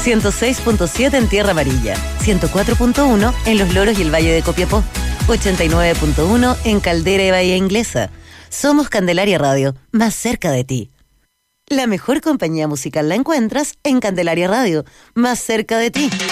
106.7 en Tierra Amarilla, 104.1 en Los Loros y el Valle de Copiapó, 89.1 en Caldera y Bahía Inglesa. Somos Candelaria Radio, más cerca de ti. La mejor compañía musical la encuentras en Candelaria Radio, más cerca de ti.